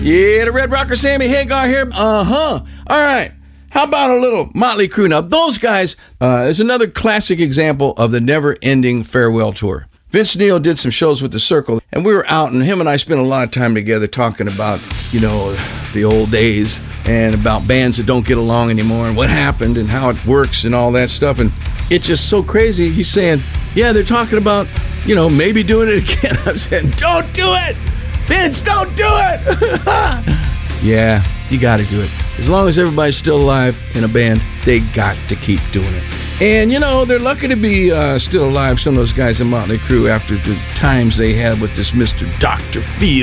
Yeah, the Red Rocker Sammy Hagar here. All right. How about a little Motley Crue? Now, those guys is another classic example of the never-ending farewell tour. Vince Neil did some shows with The Circle, and we were out, and him and I spent a lot of time together talking about, the old days and about bands that don't get along anymore and what happened and how it works and all that stuff. And it's just so crazy. He's saying, yeah, they're talking about, maybe doing it again. I'm saying, don't do it! Vince, don't do it! Yeah, you got to do it. As long as everybody's still alive in a band, they got to keep doing it. And, they're lucky to be still alive, some of those guys in Motley Crue, after the times they had with this Mr. Dr. Phil.